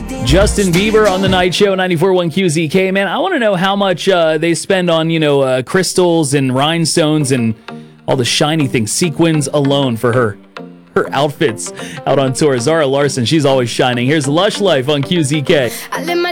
Justin Bieber on the Night Show, 94.1 QZK. Man, I want to know how much they spend on, crystals and rhinestones and all the shiny things, sequins alone for her outfits out on tour. Zara Larsson, she's always shining. Here's Lush Life on QZK.